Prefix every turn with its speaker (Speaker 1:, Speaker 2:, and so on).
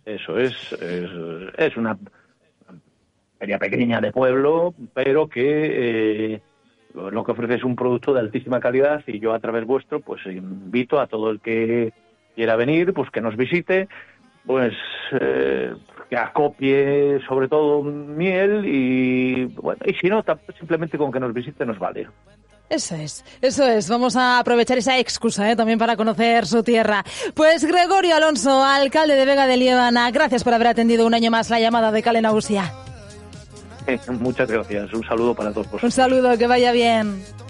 Speaker 1: Eso es una feria pequeña de pueblo, pero que lo que ofrece es un producto de altísima calidad, y yo a través vuestro pues invito a todo el que quiera venir, pues que nos visite, pues que acopie sobre todo miel, y bueno, y si no, simplemente con que nos visite nos vale.
Speaker 2: Eso es. Vamos a aprovechar esa excusa también para conocer su tierra. Pues Gregorio Alonso, alcalde de Vega de Liébana, gracias por haber atendido un año más la llamada de Cal Nagusia.
Speaker 1: Muchas gracias. Un saludo para todos vosotros.
Speaker 2: Un saludo, que vaya bien.